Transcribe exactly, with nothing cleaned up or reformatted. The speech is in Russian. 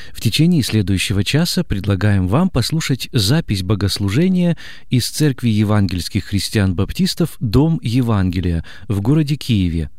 В течение следующего часа предлагаем вам послушать запись богослужения из Церкви евангельских христиан-баптистов «Дом Евангелия» в городе Киеве.